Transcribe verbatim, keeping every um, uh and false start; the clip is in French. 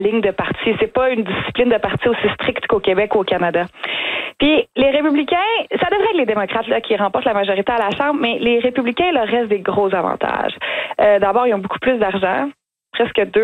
ligne de parti. C'est pas une discipline de parti aussi stricte qu'au Québec ou au Canada. Puis les républicains, ça devrait être les démocrates là, qui remportent la majorité à la Chambre, mais les républicains leur restent des gros avantages. Euh, d'abord, ils ont beaucoup plus d'argent, presque deux